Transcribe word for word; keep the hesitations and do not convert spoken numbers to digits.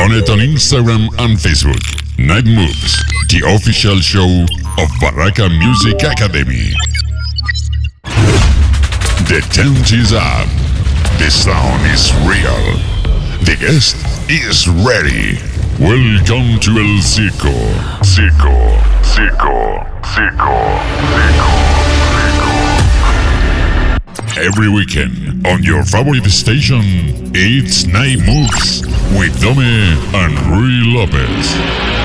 Connect on Instagram and Facebook. Night Moves, the official show of Barraca Music Academy. The tent is up. The sound is real. The guest is ready. Welcome to El Circo. Circo, Circo, Circo, Circo. Every weekend on your favorite station, it's Night Moves with Dome and Rui Lopez.